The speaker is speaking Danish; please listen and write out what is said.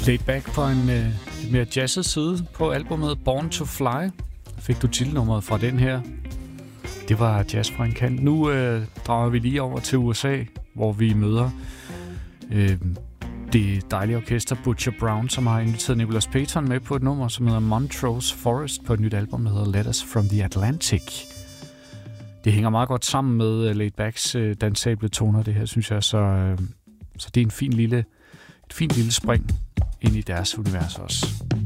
Laid back på en lidt mere jazzet side på albumet Born to Fly. Fik du titelnummeret fra den her. Det var jazz fra en kant. Nu drager vi lige over til USA, hvor vi møder det dejlige orkester Butcher Brown, som har inviteret Nicholas Payton med på et nummer, som hedder Montrose Forest, på et nyt album, der hedder Letters from the Atlantic. Det hænger meget godt sammen med Laid Backs dansable toner, det her, synes jeg. Så det er et fint lille spring ind i deres univers også.